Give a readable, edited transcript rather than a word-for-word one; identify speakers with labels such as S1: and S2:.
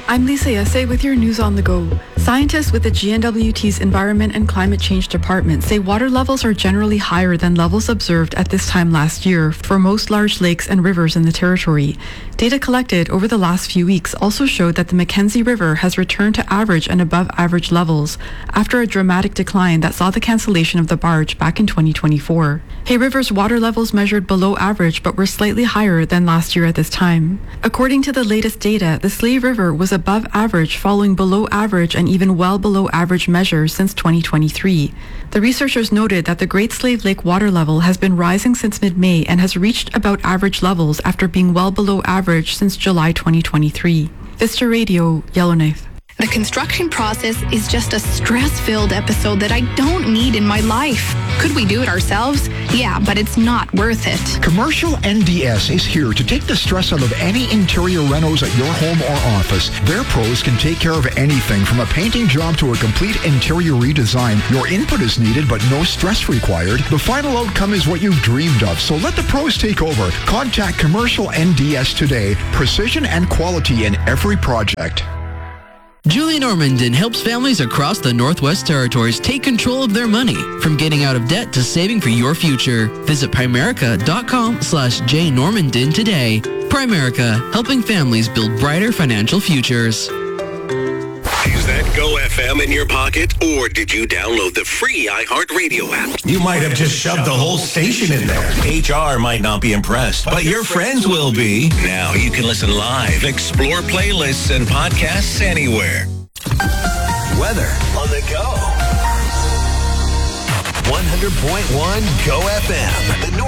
S1: I'm Lisa Yese with your news on the go. Scientists with the GNWT's Environment and Climate Change Department say water levels are generally higher than levels observed at this time last year for most large lakes and rivers in the territory. Data collected over the last few weeks also showed that the Mackenzie River has returned to average and above average levels after a dramatic decline that saw the cancellation of the barge back in 2024. Hay River's water levels measured below average but were slightly higher than last year at this time. According to the latest data, the Slave River was above average, following below average and even well below average measures since 2023. The researchers noted that the Great Slave Lake water level has been rising since mid-May and has reached about average levels after being well below average since July 2023. Vista Radio, Yellowknife.
S2: The construction process is just a stress-filled episode that I don't need in my life. Could we do it ourselves? Yeah, but it's not worth it.
S3: Commercial NDS is here to take the stress out of any interior renos at your home or office. Their pros can take care of anything from a painting job to a complete interior redesign. Your input is needed, but no stress required. The final outcome is what you've dreamed of, so let the pros take over. Contact Commercial NDS today. Precision and quality in every project.
S4: Julie Normandin helps families across the Northwest Territories take control of their money, from getting out of debt to saving for your future. Visit Primerica.com/jnormandin today. Primerica, helping families build brighter financial futures.
S5: Is that Go FM in your pocket, or did you download the free iHeartRadio app?
S6: You might have just shoved the whole station in there. HR might not be impressed, but your friends will be.
S5: Now you can listen live, explore playlists and podcasts anywhere.
S6: Weather on the go. 100.1 Go FM. The North